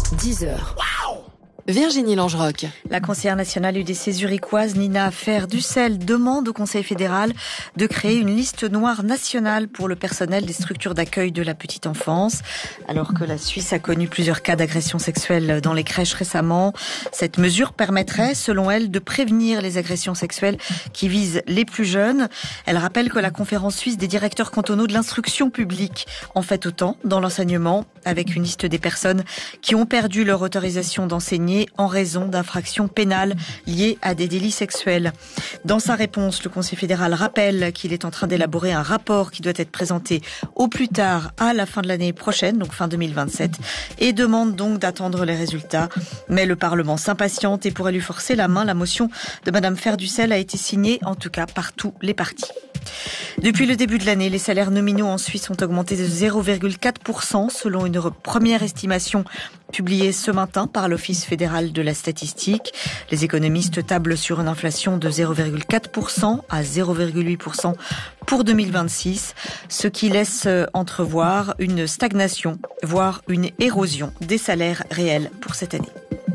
10h. Virginie Langeroc. La conseillère nationale UDC zurichoise Nina Fer-Dussel demande au Conseil fédéral de créer une liste noire nationale pour le personnel des structures d'accueil de la petite enfance. Alors que la Suisse a connu plusieurs cas d'agressions sexuelles dans les crèches récemment, cette mesure permettrait, selon elle, de prévenir les agressions sexuelles qui visent les plus jeunes. Elle rappelle que la conférence suisse des directeurs cantonaux de l'instruction publique en fait autant dans l'enseignement, avec une liste des personnes qui ont perdu leur autorisation d'enseigner en raison d'infractions pénales liées à des délits sexuels. Dans sa réponse, le Conseil fédéral rappelle qu'il est en train d'élaborer un rapport qui doit être présenté au plus tard à la fin de l'année prochaine, donc fin 2027, et demande donc d'attendre les résultats. Mais le Parlement s'impatiente et pourrait lui forcer la main. La motion de Madame Fer-Dussel a été signée, en tout cas, par tous les partis. Depuis le début de l'année, les salaires nominaux en Suisse ont augmenté de 0,4% selon une première estimation publiée ce matin par l'Office fédéral de la statistique. Les économistes tablent sur une inflation de 0,4% à 0,8% pour 2026, ce qui laisse entrevoir une stagnation, voire une érosion des salaires réels pour cette année.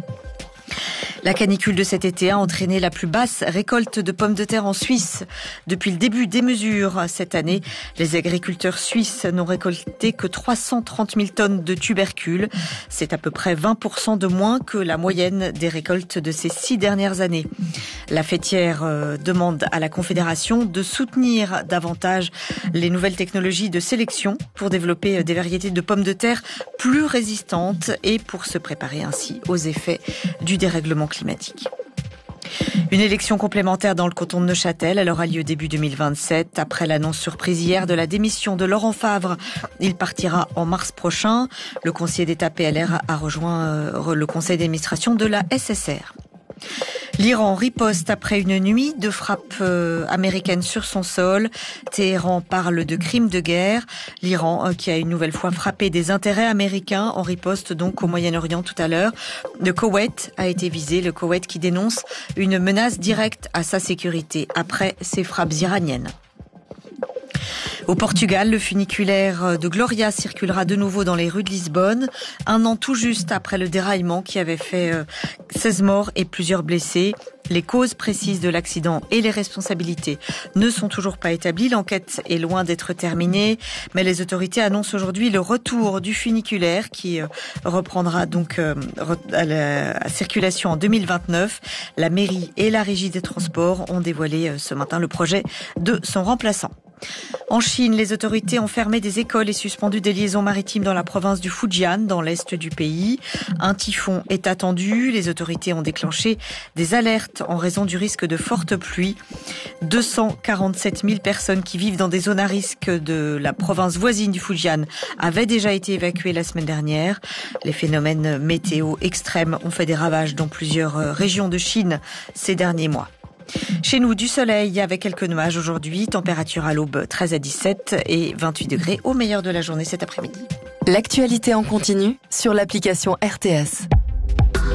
La canicule de cet été a entraîné la plus basse récolte de pommes de terre en Suisse. Depuis le début des mesures cette année, les agriculteurs suisses n'ont récolté que 330 000 tonnes de tubercules. C'est à peu près 20% de moins que la moyenne des récoltes de ces 6 dernières années. La fêtière demande à la Confédération de soutenir davantage les nouvelles technologies de sélection pour développer des variétés de pommes de terre plus résistantes et pour se préparer ainsi aux effets du dérèglement climatique. Une élection complémentaire dans le canton de Neuchâtel, elle aura lieu début 2027. Après l'annonce surprise hier de la démission de Laurent Favre, il partira en mars prochain. Le conseiller d'État PLR a rejoint le conseil d'administration de la SSR. L'Iran riposte après une nuit de frappes américaines sur son sol. Téhéran parle de crimes de guerre. L'Iran qui a une nouvelle fois frappé des intérêts américains en riposte donc au Moyen-Orient tout à l'heure. Le Koweït a été visé, le Koweït qui dénonce une menace directe à sa sécurité après ces frappes iraniennes. Au Portugal, le funiculaire de Gloria circulera de nouveau dans les rues de Lisbonne, un an tout juste après le déraillement qui avait fait 16 morts et plusieurs blessés. Les causes précises de l'accident et les responsabilités ne sont toujours pas établies. L'enquête est loin d'être terminée, mais les autorités annoncent aujourd'hui le retour du funiculaire qui reprendra donc la circulation en 2029. La mairie et la régie des transports ont dévoilé ce matin le projet de son remplaçant. En Chine, les autorités ont fermé des écoles et suspendu des liaisons maritimes dans la province du Fujian, dans l'est du pays. Un typhon est attendu. Les autorités ont déclenché des alertes en raison du risque de fortes pluies. 247 000 personnes qui vivent dans des zones à risque de la province voisine du Fujian avaient déjà été évacuées la semaine dernière. Les phénomènes météo extrêmes ont fait des ravages dans plusieurs régions de Chine ces derniers mois. Chez nous, du soleil avec quelques nuages aujourd'hui, température à l'aube 13 à 17 et 28 degrés au meilleur de la journée cet après-midi. L'actualité en continu sur l'application RTS.